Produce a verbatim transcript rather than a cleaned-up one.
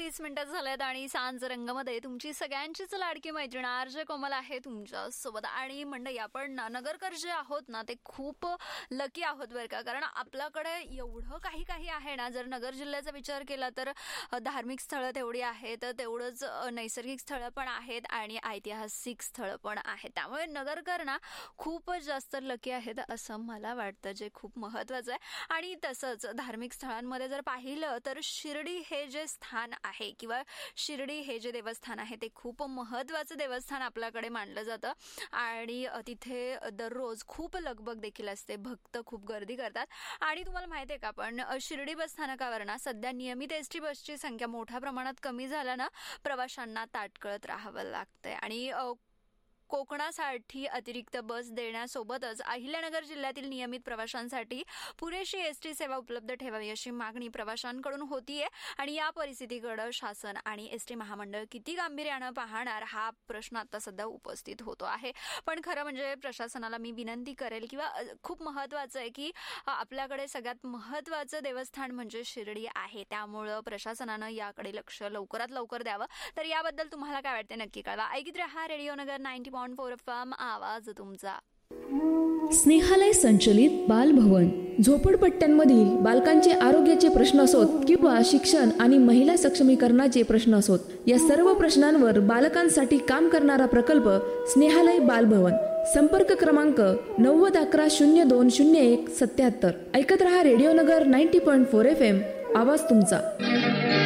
तीस मिनिटात झाल्यात आणि सांज रंगमध्ये तुमची सगळ्यांचीच लाडकी मैत्रीण आरजे कोमल आहे तुमच्या सोबत. आणि मंडळी, आपण नगरकर जे आहोत ना ते खूप लकी आहोत बरं का, कारण आपल्याकडे एवढं काही काही आहे ना. जर नगर जिल्ह्याचा विचार केला तर धार्मिक स्थळं तेवढी आहेत, तेवढंच नैसर्गिक स्थळं पण आहेत आणि ऐतिहासिक स्थळं पण आहेत. त्यामुळे नगरकर ना खूपच जास्त लकी आहेत असं मला वाटतं, जे खूप महत्त्वाचं आहे. आणि तसंच धार्मिक स्थळांमध्ये जर पाहिलं तर शिर्डी हे जे स्थान आहे किंवा शिर्डी हे जे देवस्थान आहे ते खूप महत्त्वाचं देवस्थान आपल्याकडे मानलं जातं. आणि तिथे दररोज खूप लगबग देखील असते, भक्त खूप गर्दी करतात. आणि तुम्हाला माहिती आहे का, पण शिर्डी बस स्थानकावर ना सध्या नियमित एस टी बसची संख्या मोठ्या प्रमाणात कमी झाल्यानं प्रवाशांना ताटकळत राहावं लागतंय. आणि कोकणासाठी अतिरिक्त बस देण्यासोबतच अहिल्यानगर जिल्ह्यातील नियमित प्रवाशांसाठी पुरेशी एस टी सेवा उपलब्ध ठेवावी अशी मागणी प्रवाशांकडून होतीये. आणि या परिस्थितीकडे शासन आणि एस टी महामंडळ किती गांभीर्यानं पाहणार हा प्रश्न आता सध्या उपस्थित होतो आहे. पण खरं म्हणजे प्रशासनाला मी विनंती करेल किंवा खूप महत्त्वाचं आहे की आपल्याकडे सगळ्यात महत्त्वाचं देवस्थान म्हणजे शिर्डी आहे, त्यामुळं प्रशासनानं याकडे लक्ष लवकरात लवकर द्यावं. तर याबद्दल तुम्हाला काय वाटते नक्की कळवा. ऐकत रहा रेडिओ नगर ninety point four F M, आवाज तुमचा. स्नेहालय संचलित बालभवन झोपडपट्ट्यांमधील बालकांचे आरोग्याचे प्रश्न असोत किंवा शिक्षण आणि महिला सक्षमीकरणाचे प्रश्न असोत, या सर्व प्रश्नांवर बालकांसाठी काम करणारा प्रकल्प स्नेहालय बालभवन. संपर्क क्रमांक नव्वद अकरा शून्य दोन शून्य एक सत्याहत्तर. ऐकत रहा रेडिओ नगर ninety point four F M, आवाज तुमचा.